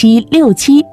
9767。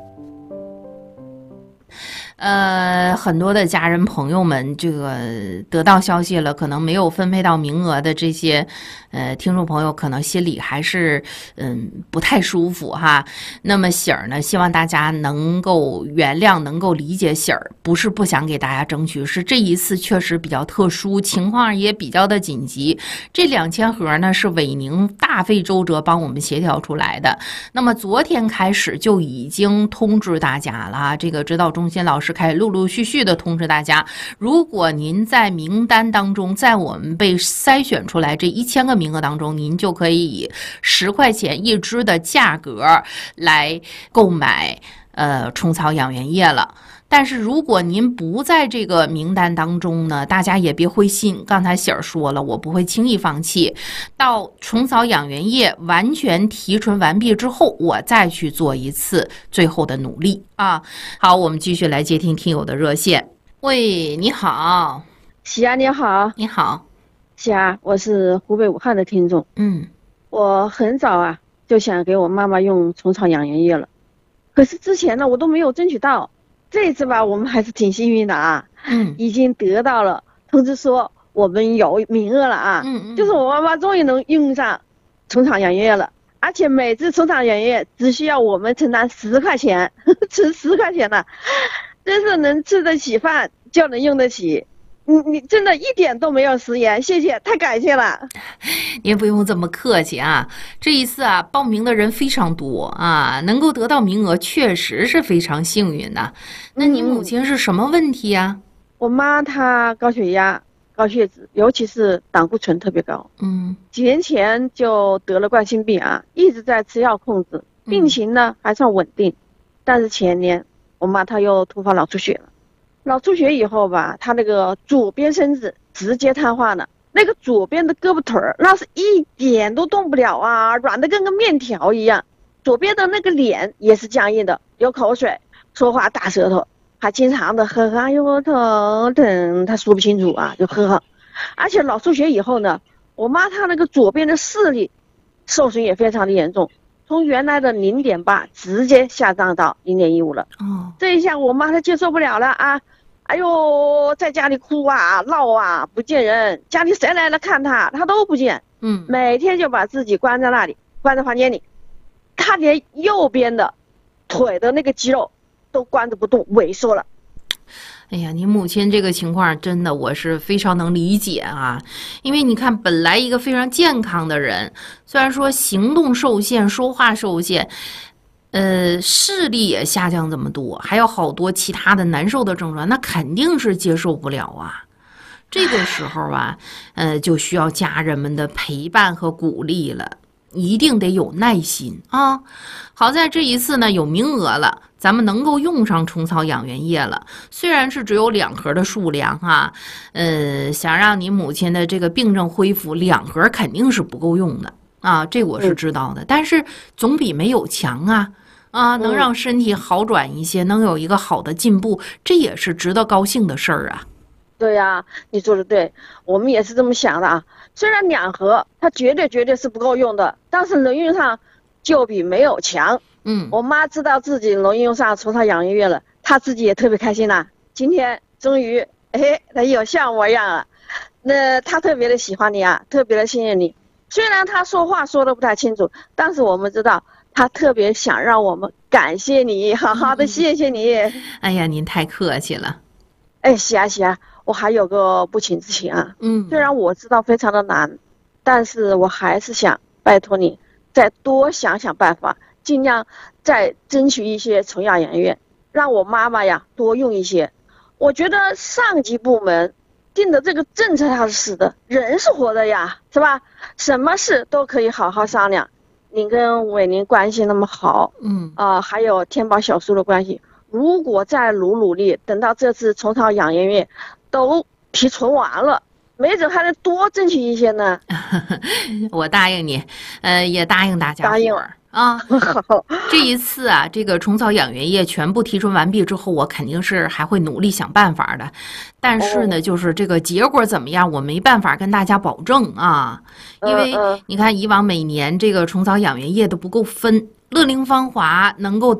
很多的家人朋友们，这个得到消息了，可能没有分配到名额的这些听众朋友，可能心里还是不太舒服哈。那么喜儿呢，希望大家能够原谅，能够理解喜儿，不是不想给大家争取，是这一次确实比较特殊，情况也比较的紧急。这2000盒呢是伟宁大费周折帮我们协调出来的。那么昨天开始就已经通知大家了，这个指导中心老师开始陆陆续续的通知大家，如果您在名单当中，在我们被筛选出来这1000个名额当中，您就可以以10块钱一支的价格来购买虫草养元液了。但是如果您不在这个名单当中呢，大家也别灰心，刚才喜儿说了，我不会轻易放弃，到虫草养元液完全提纯完毕之后，我再去做一次最后的努力啊。好，我们继续来接听听友的热线。喂，你好。 喜儿你好。 你好。 喜儿，我是湖北武汉的听众。我很早就想给我妈妈用虫草养元液了，可是之前呢我都没有争取到。这一次我们还是挺幸运的已经得到了通知说我们有名额了就是我妈妈终于能用上虫草养元液了，而且每支虫草养元液只需要我们承担10块钱，吃10块钱了，真是能吃得起饭就能用得起。你真的一点都没有食言，谢谢，太感谢了。 您不用这么客气啊，这一次报名的人非常多能够得到名额确实是非常幸运的。那你母亲是什么问题啊？ 我妈她高血压、高血脂，尤其是胆固醇特别高。几年前就得了冠心病一直在吃药控制，病情呢还算稳定。但是前年我妈她又突发脑出血了。脑出血以后他那个左边身子直接瘫痪了，那个左边的胳膊腿那是一点都动不了软的跟个面条一样。左边的那个脸也是僵硬的，有口水，说话大舌头，还经常的呵呵，哎呦头疼，他说不清楚就呵呵。而且脑出血以后呢，我妈她那个左边的视力受损也非常的严重，从原来的0.8直接下降到0.15了。这一下我妈她接受不了了哎呦，在家里哭闹不见人，家里谁来了看她都不见。每天就把自己关在那里，关在房间里，她连右边的腿的那个肌肉都关着不动，萎缩了。 哎呀，您母亲这个情况真的我是非常能理解因为你看本来一个非常健康的人，虽然说行动受限，说话受限，视力也下降这么多，还有好多其他的难受的症状，那肯定是接受不了这个时候就需要家人们的陪伴和鼓励了，一定得有耐心好在这一次呢有名额了，咱们能够用上虫草养元液了。虽然是只有2盒的数量想让你母亲的这个病症恢复，2盒肯定是不够用的这我是知道的，但是总比没有强能让身体好转一些，能有一个好的进步，这也是值得高兴的事儿对你说的对，我们也是这么想的虽然2盒它绝对是不够用的，但是能用上就比没有强。我妈知道自己能用上虫草养元液了，她自己也特别开心了。今天终于她有像我一样了，那她特别的喜欢你特别的信任你。虽然她说话说的不太清楚，但是我们知道她特别想让我们感谢你，好好的谢谢你。 哎呀，您太客气了。 喜儿，我还有个不情之请虽然我知道非常的难，但是我还是想拜托你再多想想办法，尽量再争取一些虫草养元液，让我妈妈多用一些。我觉得上级部门定的这个政策它是死的，人是活的是吧？什么事都可以好好商量。您跟伟宁关系那么好还有天宝小叔的关系，如果再努力，等到这次虫草养元液都提纯完了，没准还能多争取一些呢。 我答应你，也答应大家答应好，这一次这个虫草养元液全部提纯完毕之后，我肯定是还会努力想办法的。但是呢，就是这个结果怎么样，我没办法跟大家保证因为你看以往每年这个虫草养元液都不够分，乐龄芳华能够